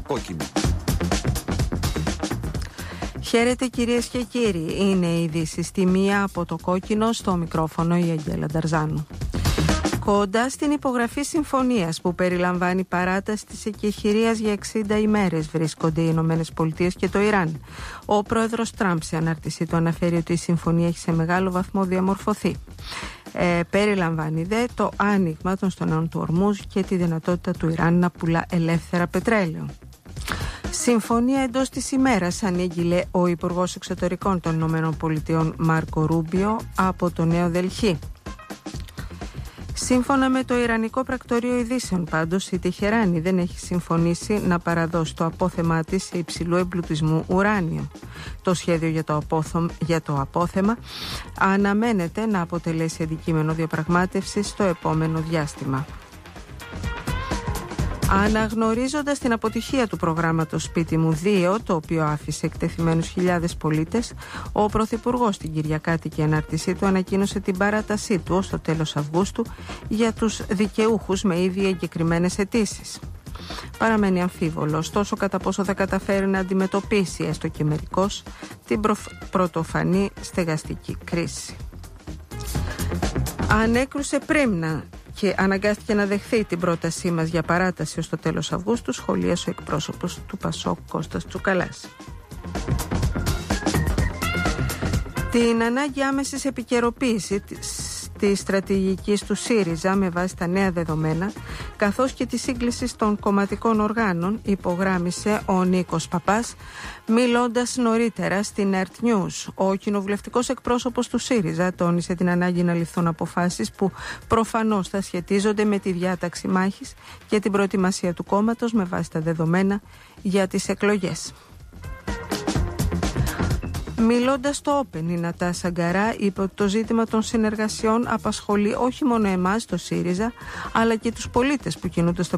κόκκινο. Χαίρετε κυρίες και κύριοι, είναι η είδηση στη μία από το κόκκινο, στο μικρόφωνο η Αγγέλα Νταρζάνου. Κοντά στην υπογραφή συμφωνίας που περιλαμβάνει παράταση της εκεχηρίας για 60 ημέρες βρίσκονται οι Ηνωμένες Πολιτείες και το Ιράν. Ο πρόεδρος Τραμπ σε ανάρτησή του αναφέρει ότι η συμφωνία έχει σε μεγάλο βαθμό διαμορφωθεί. Περιλαμβάνει δε το άνοιγμα των στενών του Ορμούζ και τη δυνατότητα του Ιράν να πουλά ελεύθερα πετρέλαιο. Συμφωνία εντός της ημέρας, ανήγγειλε ο Υπουργός Εξωτερικών των Ηνωμένων Πολιτειών Μάρκο Ρούμπιο από το Νέο Δελχή. Σύμφωνα με το Ιρανικό Πρακτορείο Ειδήσεων, πάντως, η Τεχεράνη δεν έχει συμφωνήσει να παραδώσει το απόθεμά της σε υψηλού εμπλουτισμού ουράνιο. Το σχέδιο για το απόθεμα αναμένεται να αποτελέσει αντικείμενο διαπραγμάτευσης στο επόμενο διάστημα. Αναγνωρίζοντας την αποτυχία του προγράμματος Σπίτι μου 2, το οποίο άφησε εκτεθειμένους χιλιάδες πολίτες, ο Πρωθυπουργός στην Κυριακάτικη ανάρτησή του ανακοίνωσε την παράτασή του ως το τέλος Αυγούστου για τους δικαιούχους με ήδη εγκεκριμένες αιτήσεις. Παραμένει αμφίβολο, ωστόσο, κατά πόσο θα καταφέρει να αντιμετωπίσει έστω και μερικώς την πρωτοφανή στεγαστική κρίση. Ανέκρουσε πρίμνα και αναγκάστηκε να δεχθεί την πρότασή μας για παράταση ως το τέλος Αυγούστου, σχολίασε ο εκπρόσωπος του ΠΑΣΟΚ Κώστας Τσουκαλάς. Την ανάγκη άμεσης επικαιροποίησης της στρατηγικής του ΣΥΡΙΖΑ με βάση τα νέα δεδομένα, καθώς και τη σύγκληση των κομματικών οργάνων, υπογράμμισε ο Νίκος Παπάς, μιλώντας νωρίτερα στην Earth News. Ο κοινοβουλευτικός εκπρόσωπος του ΣΥΡΙΖΑ τόνισε την ανάγκη να ληφθούν αποφάσεις που προφανώς θα σχετίζονται με τη διάταξη μάχης και την προετοιμασία του κόμματος με βάση τα δεδομένα για τις εκλογές. Μιλώντας στο Open, η Νατάσα Γκαρά είπε ότι το ζήτημα των συνεργασιών απασχολεί όχι μόνο εμάς, το ΣΥΡΙΖΑ, αλλά και τους πολίτες που κινούνται στο